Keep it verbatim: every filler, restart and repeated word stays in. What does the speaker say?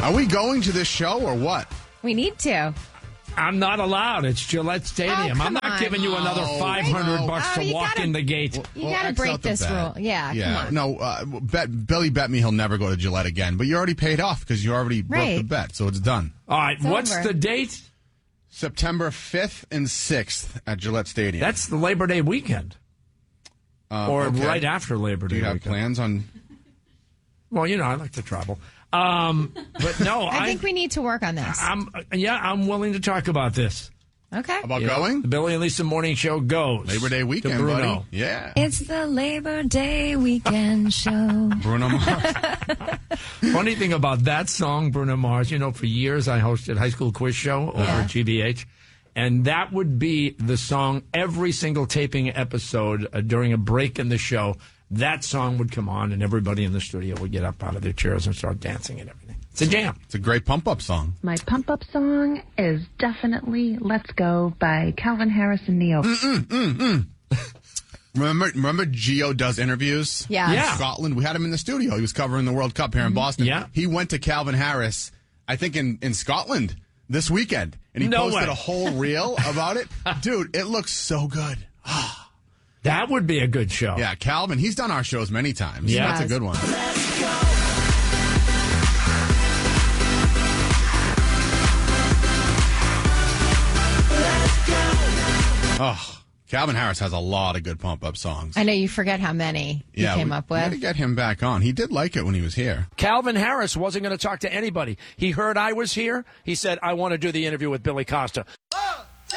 Are we going to this show or what? We need to. I'm not allowed. It's Gillette Stadium. Oh, I'm not on. giving you another Oh, five hundred no. bucks Oh, to you walk gotta- in the gate. You Well, got to X break out the this bet. rule. Yeah, Yeah. come on. No, uh, bet, Billy bet me he'll never go to Gillette again, but you already paid off because you already broke Right. the bet, so it's done. All right, It's what's over. the date? September fifth and sixth at Gillette Stadium. That's the Labor Day weekend. Uh, Or okay. right after Labor Day Do you have weekend. plans on... Well, you know, I like to travel. Um, but no, I I, think we need to work on this. I'm yeah, I'm willing to talk about this. Okay. About You know, going? the Billy and Lisa Morning Show goes. Labor Day to weekend, Bruno. buddy. Yeah. It's the Labor Day weekend show. Bruno Mars. Funny thing about that song, Bruno Mars, you know, for years I hosted High School Quiz Show over Yeah. at G B H. And that would be the song every single taping episode uh, during a break in the show. That song would come on, and everybody in the studio would get up out of their chairs and start dancing and everything. It's a jam. It's a great pump-up song. My pump-up song is definitely Let's Go by Calvin Harris and Neo. Remember, remember Gio does interviews? Yeah. In Yeah. Scotland. We had him in the studio. He was covering the World Cup here in Boston. Yeah. He went to Calvin Harris, I think, in, in Scotland this weekend. And he No posted way. a whole reel about it. Dude, it looks so good. That would be a good show. Yeah, Calvin, he's done our shows many times. Yeah. That's a good one. Oh, Calvin Harris has a lot of good pump-up songs. I know you forget how many you yeah, came we, up we had to with. get him back on. He did like it when he was here. Calvin Harris wasn't going to talk to anybody. He heard I was here. He said, I want to do the interview with Billy Costa.